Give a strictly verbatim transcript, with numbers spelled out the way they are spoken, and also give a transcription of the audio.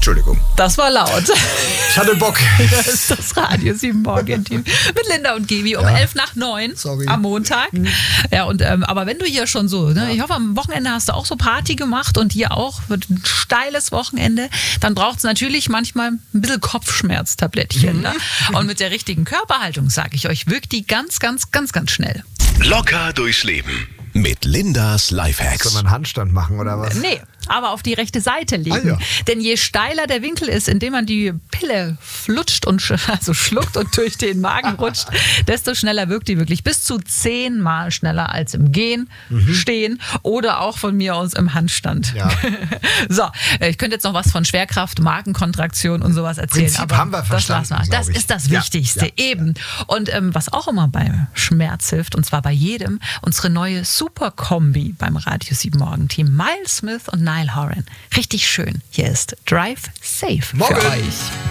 Entschuldigung. Das war laut. Ich hatte Bock. Das ist das Radio sieben Morgen-Team mit Linda und Gibi um Ja. elf nach neun Sorry. am Montag. Mhm. Ja, und ähm, aber wenn du hier schon so, ne, ich hoffe, am Wochenende hast du auch so Party gemacht und hier auch wird ein steiles Wochenende, dann braucht es natürlich manchmal ein bisschen Kopfschmerztablettchen. Mhm. Ne? Und mit der richtigen Körperhaltung, sage ich euch, wirkt die ganz, ganz, ganz, ganz schnell. Locker durchs Leben mit Lindas Lifehacks. Soll man einen Handstand machen oder was? Nee, aber auf die rechte Seite legen. Ah, ja. Denn je steiler der Winkel ist, in dem man die Pille flutscht und sch- also schluckt und durch den Magen rutscht, desto schneller wirkt die wirklich. Bis zu zehnmal schneller als im Gehen, mhm. Stehen oder auch von mir aus im Handstand. Ja. So, ich könnte jetzt noch was von Schwerkraft, Magenkontraktion und sowas erzählen. Prinzip aber haben wir verstanden, das lassen wir. Das glaub ich. ist das Ja, Wichtigste, ja, eben. Und ähm, was auch immer beim Schmerz hilft, und zwar bei jedem, unsere neue Super-Kombi beim Radio sieben Morgen-Team. Miles Smith und Niall Horan. Richtig schön. Hier ist Drive Safe Morgen. für euch.